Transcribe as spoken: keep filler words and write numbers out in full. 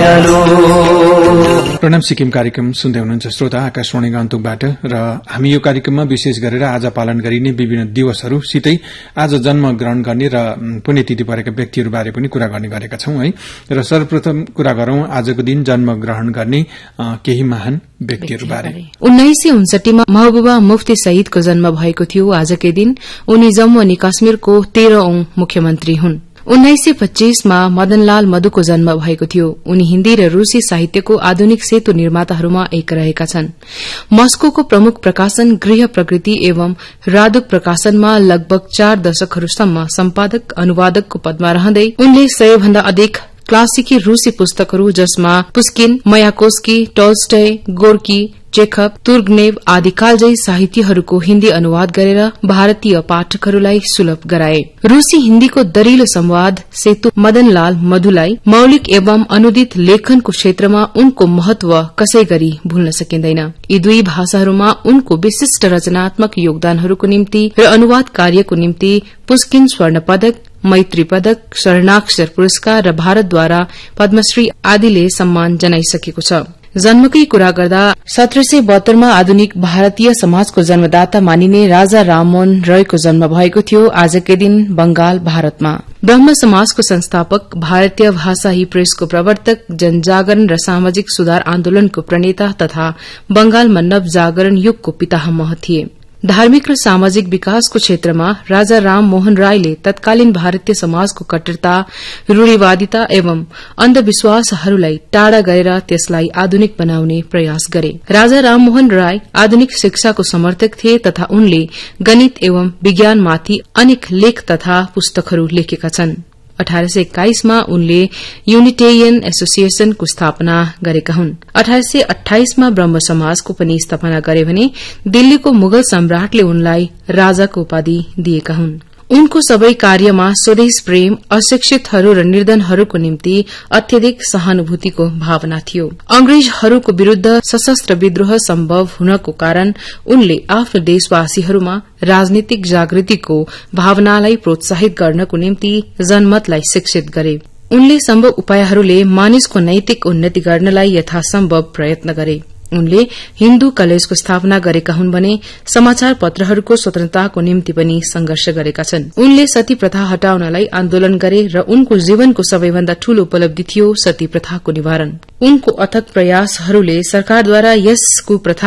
उज्यालो। प्रणाम सिक्किम कार्यक्रम सुन्दै हुनुहुन्छ श्रोता आकाशवाणी गान्तोकबाट र हामी यो कार्यक्रममा विशेष गरेर आज पालन गरिने विभिन्न दिवसहरूसितै आज जन्म ग्रहण गर्ने र पुण्यतिथि परेका व्यक्तिहरूबारे पनि कुरा गर्ने गरेका छौं है। र सर्वप्रथम कुरा गरौं आजको दिन जन्म ग्रहण गर्ने केही महान व्यक्तिहरूबारे। उन्नाइस सय उन्सठीमा महबूबा मुफ्ती सईदको जन्म भएको थियो आजकै दिन। उनी जम्मू अनि काश्मीरको तेह्रौं मुख्यमन्त्री हुन्। उन्नाइस सय पच्चीसमा मदनलाल मधुको जन्म भएको थियो। उनी हिन्दी र रूसी साहित्यको आधुनिक सेतु निर्माताहरूमा एक रहेका छन्। मस्कोको प्रमुख प्रकाशन गृह प्रकृति एवं रादुक प्रकाशनमा लगभग चार दशकहरूसम्म सम्पादक अनुवादकको पदमा रहँदै उनले सय भन्दा अधिक क्लासिकी रूसी पुस्तकहरू जसमा पुस्किन, मयाकोस्की, टोल्स्टय, गोर्की, चेखव, तुर्गनेव आदि कालजयी साहित्यहरूको हिन्दी अनुवाद गरेर भारतीय पाठकहरूलाई सुलभ गराए। रूसी हिन्दीको दरिलो संवाद सेतु मदनलाल मधुलाई मौलिक एवं अनुदित लेखनको क्षेत्रमा उनको महत्व कसै गरी भुल्न सकिँदैन। यी दुई भाषाहरूमा उनको विशिष्ट रचनात्मक योगदानहरूको निम्ति र अनुवाद कार्यको निम्ति पुस्किन स्वर्ण पदक, मैत्री पदक, शरणाक्षर पुरस्कार र भारतद्वारा पद्मश्री आदिले सम्मान जनाइसकेको छ। जन्मकै कुरा गर्दा सत्र सय बहत्तरमा आधुनिक भारतीय समाजको जन्मदाता मानिने राजा राममोहन रायको जन्म भएको थियो आजकै दिन बंगाल, भारतमा। ब्रह्म समाजको संस्थापक, भारतीय भाषा ही प्रेसको प्रवर्तक, जनजागरण र सामाजिक सुधार आन्दोलनको प्रणेता तथा बंगालमा नव जागरण युगको पितामह थिए। धार्मिक र सामाजिक विकासको क्षेत्रमा राजा राममोहन रायले तत्कालीन भारतीय समाजको कट्टरता, रूढ़िवादिता एवं अन्धविश्वासहरूलाई टाड़ा गरेर त्यसलाई आधुनिक बनाउने प्रयास गरे। राजा राममोहन राय आधुनिक शिक्षाको समर्थक थिए तथा उनले गणित एवं विज्ञानमाथि अनेक लेख तथा पुस्तकहरू लेखेका छन्। अठारह सय एक्काइसमा उनले युनिटेरियन एसोसिएशनको स्थापना गरेका हुन्। अठारह सय अठाइसमा ब्रह्म समाजको पनि स्थापना गरे भने दिल्लीको मुगल सम्राटले उनलाई राजाको उपाधि दिएका हुन्। उनको सबै कार्यमा स्वदेश प्रेम, अशिक्षितहरू र निर्धनहरूको निम्ति अत्यधिक सहानुभूतिको भावना थियो। अंग्रेजहरूको विरूद्ध सशस्त्र विद्रोह सम्भव हुनको कारण उनले आफ्नो देशवासीहरूमा राजनीतिक जागृतिको भावनालाई प्रोत्साहित गर्नको निम्ति जनमतलाई शिक्षित गरे। उनले सम्भव उपायहरूले मानिसको नैतिक उन्नति गर्नलाई यथासम्भव प्रयत्न गरे। उनले हिन्दू कलेजको स्थापना गरेका हुन् भने समाचार पत्रहरूको स्वतन्त्रताको निम्ति पनि संघर्ष गरेका छन्। उनले सती प्रथा हटाउनलाई आन्दोलन गरे र उनको जीवनको सबैभन्दा ठूलो उपलब्धि थियो सती प्रथाको निवारण। उनको अथक प्रयासहरूले सरकारद्वारा यस कुप्रथा